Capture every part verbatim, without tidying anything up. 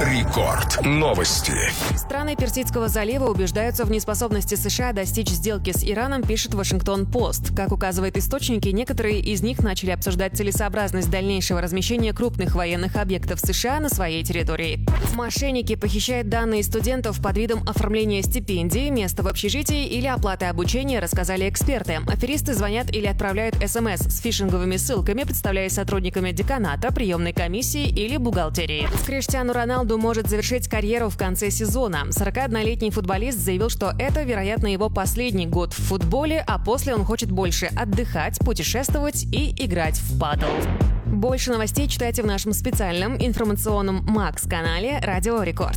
Рекорд. Новости. Страны Персидского залива убеждаются в неспособности США достичь сделки с Ираном, пишет Вашингтон-Пост. Как указывают источники, некоторые из них начали обсуждать целесообразность дальнейшего размещения крупных военных объектов США на своей территории. Мошенники похищают данные студентов под видом оформления стипендий, места в общежитии или оплаты обучения, рассказали эксперты. Аферисты звонят или отправляют СМС с фишинговыми ссылками, представляясь сотрудниками деканата, приемной комиссии или бухгалтерии. Криштиану Роналду может завершить карьеру в конце сезона. сорокаоднолетний футболист заявил, что это, вероятно, его последний год в футболе, а после он хочет больше отдыхать, путешествовать и играть в падл. Больше новостей читайте в нашем специальном информационном Макс-канале «Радио Рекорд».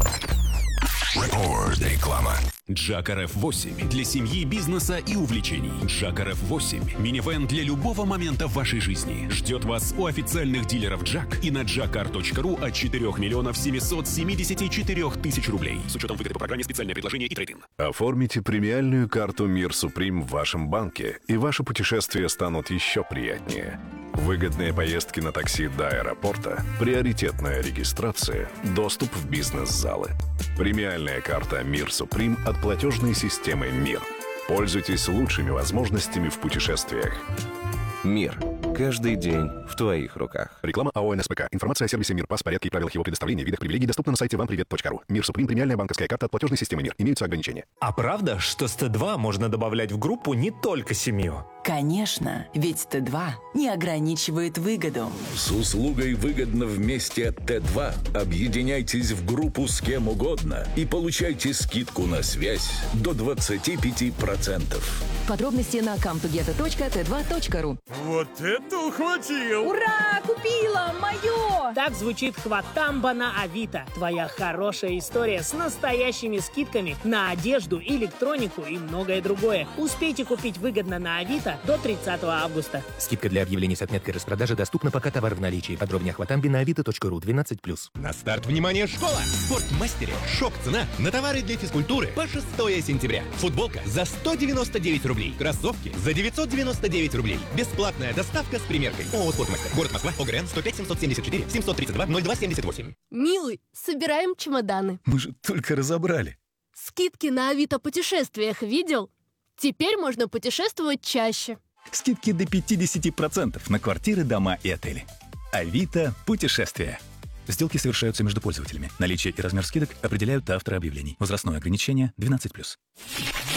Реклама. Джак эр эф восемь для семьи, бизнеса и увлечений. Джак эр эф восемь – минивэн для любого момента в вашей жизни. Ждет вас у официальных дилеров Джак и на джакар точка ру от четырёх миллионов семисот семидесяти четырёх тысяч рублей. С учетом выгоды по программе «Специальное предложение» и трейд-ин. Оформите премиальную карту Мир Суприм в вашем банке, и ваши путешествия станут еще приятнее. Выгодные поездки на такси до аэропорта, приоритетная регистрация, доступ в бизнес-залы. Премиальная карта Мир Суприм от платежной системы МИР. Пользуйтесь лучшими возможностями в путешествиях. Мир. Каждый день в твоих руках. Реклама АО НСПК. Информация о сервисе МИР, ПАС, порядке и правилах его предоставления, видах привилегий доступна на сайте вам привет точка ру. Мир Суприм. Премиальная банковская карта от платежной системы МИР. Имеются ограничения. А правда, что с Т два можно добавлять в группу не только семью? Конечно, ведь Т два не ограничивает выгоду. С услугой «Выгодно вместе» от Т два объединяйтесь в группу с кем угодно и получайте скидку на связь до двадцати пяти процентов. Подробности на камтугета точка тэ два точка ру. Вот это ухватил! Ура! Купила! Мое! Так звучит хватамба на Авито. Твоя хорошая история с настоящими скидками на одежду, электронику и многое другое. Успейте купить выгодно на Авито до тридцатого августа. Скидка для объявлений с отметкой распродажи доступна, пока товар в наличии. Подробнее о хватамбе на авито точка ру. двенадцать плюс. На старт, внимание, школа! В Спортмастере шок-цена на товары для физкультуры по шестое сентября. Футболка за сто девяносто девять рублей. Кроссовки за девятьсот девяносто девять рублей. Бесплатная доставка с примеркой. ООО «Спортмастер». Город Москва. ОГРН сто пять семьсот семьдесят четыре семьсот тридцать два ноль два семьдесят восемь. Милый, собираем чемоданы. Мы же только разобрали. Скидки на Авито путешествиях видел? Теперь можно путешествовать чаще. Скидки до пятидесяти процентов на квартиры, дома и отели. Авито путешествия. Сделки совершаются между пользователями. Наличие и размер скидок определяют авторы объявлений. Возрастное ограничение двенадцать плюс.